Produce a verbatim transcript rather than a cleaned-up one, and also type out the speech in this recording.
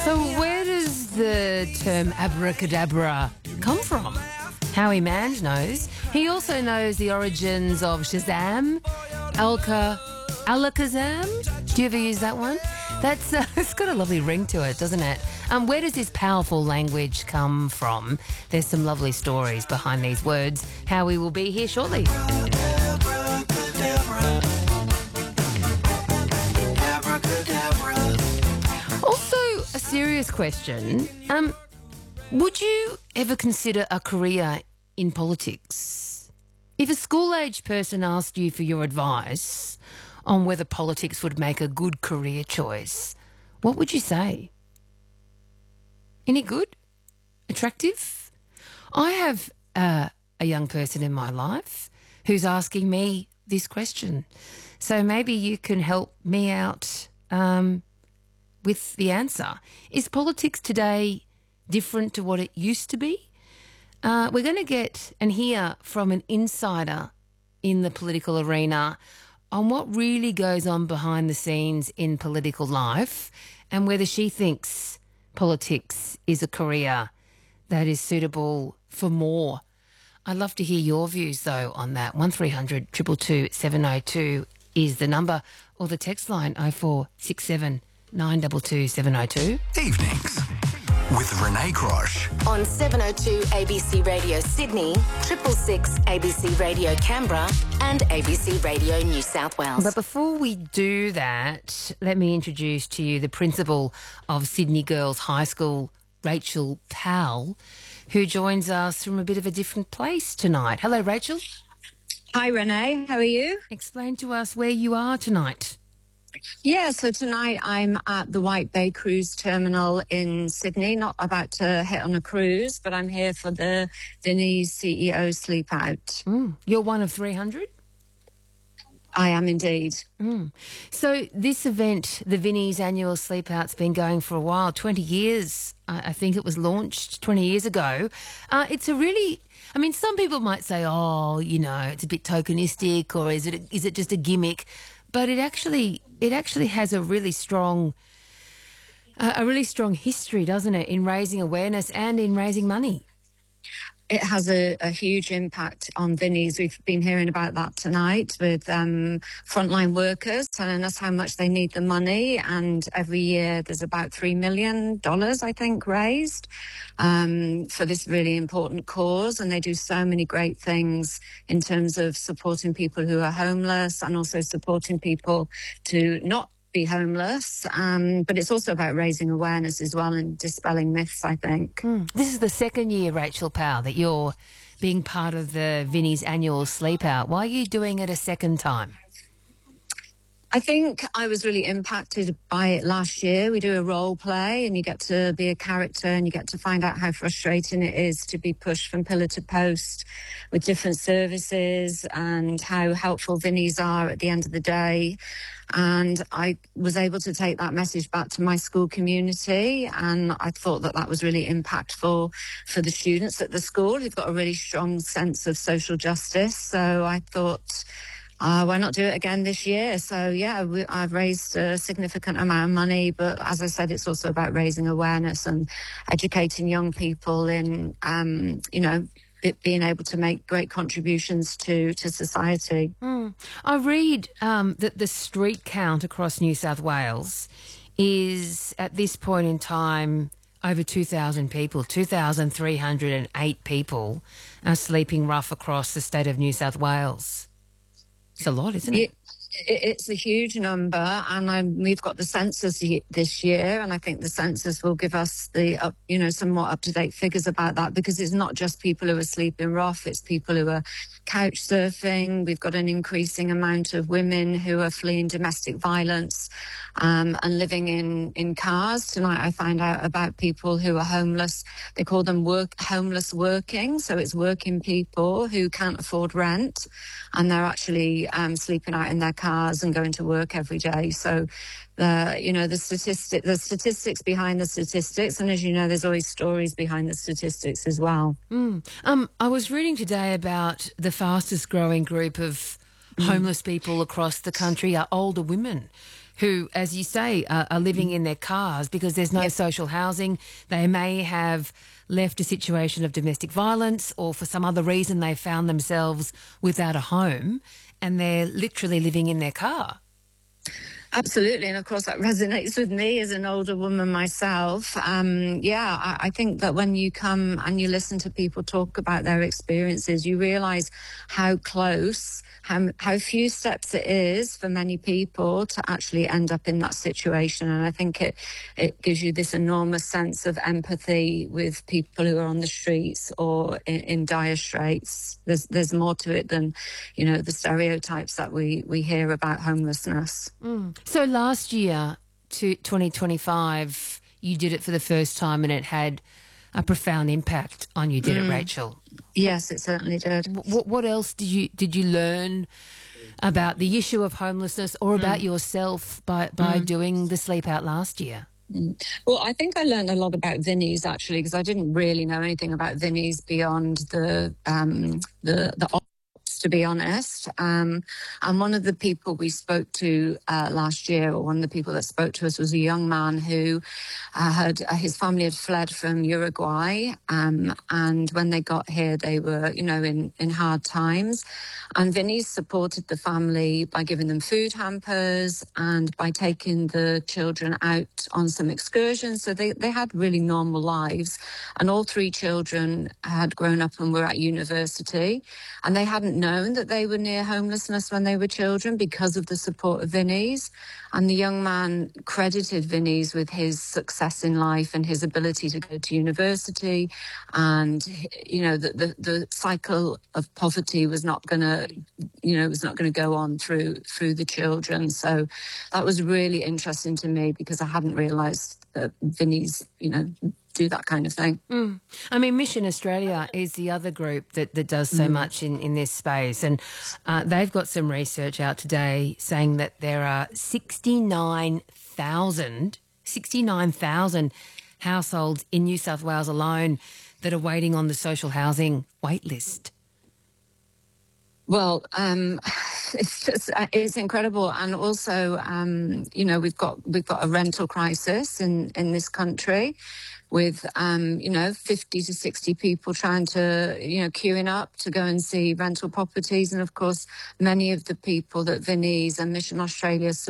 So where does the term abracadabra come from? Howie Manns knows. He also knows the origins of Shazam, Alka, Alakazam. Do you ever use that one? That's uh, it's got a lovely ring to it, doesn't it? Um, where does this powerful language come from? There's some lovely stories behind these words. Howie will be here shortly. Also, a serious question. Um, would you ever consider a career in politics? If a school-age person asked you for your advice on whether politics would make a good career choice, what would you say? Any good? Attractive? I have uh, a young person in my life who's asking me this question. So maybe you can help me out um, with the answer. Is politics today different to what it used to be? Uh, we're going to get and hear from an insider in the political arena on what really goes on behind the scenes in political life and whether she thinks politics is a career that is suitable for more. I'd love to hear your views, though, on that. one three hundred two two two seven oh two is the number, or the text line oh four six seven nine two two seven oh two. Evenings with Renee Crosh. On seven oh two A B C Radio Sydney, triple six A B C Radio Canberra and A B C Radio New South Wales. But before we do that, let me introduce to you the principal of Sydney Girls High School, Rachel Powell, who joins us from a bit of a different place tonight. Hello, Rachel. Hi, Renee. How are you? Explain to us where you are tonight. Yeah, so tonight I'm at the White Bay Cruise Terminal in Sydney, not about to hit on a cruise, but I'm here for the Vinnie's C E O Sleep Out. Mm. You're one of three hundred? I am indeed. Mm. So this event, the Vinnie's annual Sleep Out's been going for a while, twenty years. I, I think it was launched twenty years ago. Uh, it's a really, I mean, some people might say, oh, you know, it's a bit tokenistic, or is it is it just a gimmick? But it actually it actually has a really strong uh, a really strong history, doesn't it, in raising awareness and in raising money. It has a, a huge impact on Vinnie's. We've been hearing about that tonight with um, frontline workers telling us how much they need the money. And every year there's about three million dollars, I think, raised um, for this really important cause. And they do so many great things in terms of supporting people who are homeless and also supporting people to not be homeless, um, but it's also about raising awareness as well and dispelling myths, I think. Mm. This is the second year, Rachel Powell, that you're being part of the Vinnie's annual Sleep Out. Why are you doing it a second time? I think I was really impacted by it last year. We do a role play and you get to be a character and you get to find out how frustrating it is to be pushed from pillar to post with different services and how helpful Vinnie's are at the end of the day. And I was able to take that message back to my school community, and I thought that that was really impactful for the students at the school who've got a really strong sense of social justice. So I thought, Uh, why not do it again this year? So, yeah, we, I've raised a significant amount of money, but as I said, it's also about raising awareness and educating young people in, um, you know, it being able to make great contributions to, to society. Mm. I read um, that the street count across New South Wales is, at this point in time, over two thousand people. two thousand three hundred eight people are sleeping rough across the state of New South Wales. It's a lot, isn't it? it it's a huge number, and I'm, we've got the census this year, and I think the census will give us the, up, you know, some more up-to-date figures about that, because it's not just people who are sleeping rough, it's people who are couch surfing. We've got an increasing amount of women who are fleeing domestic violence um, and living in, in cars. Tonight I found out about people who are homeless. They call them work homeless working, so it's working people who can't afford rent, and they're actually um, sleeping out in their cars and going to work every day. So, uh, you know, the statistic, the statistics behind the statistics, and as you know, there's always stories behind the statistics as well. Mm. Um, I was reading today about the fastest growing group of homeless people across the country are older women who, as you say, are, are living in their cars because there's no Yep. social housing. They may have left a situation of domestic violence, or for some other reason they found themselves without a home and they're literally living in their car. Absolutely. And of course, that resonates with me as an older woman myself. Um, yeah, I, I think that when you come and you listen to people talk about their experiences, you realize how close, how, how few steps it is for many people to actually end up in that situation. And I think it, it gives you this enormous sense of empathy with people who are on the streets or in, in dire straits. There's, there's more to it than, you know, the stereotypes that we, we hear about homelessness. Mm. So last year, to twenty twenty-five, you did it for the first time and it had a profound impact on you, did mm. it, Rachel? Yes, it certainly did. What, what else did you did you learn about the issue of homelessness or about mm. yourself by, by mm. doing the Sleep Out last year? Mm. Well, I think I learned a lot about Vinnie's actually, because I didn't really know anything about Vinnie's beyond the um, the the. to be honest. Um, and one of the people we spoke to uh, last year, or one of the people that spoke to us, was a young man who uh, had, uh, his family had fled from Uruguay. Um, and when they got here, they were, you know, in, in hard times. And Vinnie supported the family by giving them food hampers and by taking the children out on some excursions. So they, they had really normal lives. And all three children had grown up and were at university. And they hadn't known that they were near homelessness when they were children because of the support of Vinnie's. And the young man credited Vinnie's with his success in life and his ability to go to university. And, you know, the, the, the cycle of poverty was not going to, you know, was not going to go on through through the children. So that was really interesting to me because I hadn't realised that Vinnie's, you know, do that kind of thing. Mm. I mean, Mission Australia is the other group that, that does so mm. much in, in this space. And uh, they've got some research out today saying that there are sixty-nine thousand, sixty-nine thousand households in New South Wales alone that are waiting on the social housing wait list. Well, um, it's just it's incredible, and also, um, you know, we've got we've got a rental crisis in, in this country, with um, you know fifty to sixty people trying to you know queuing up to go and see rental properties, and of course, many of the people that Vinnie's and Mission Australia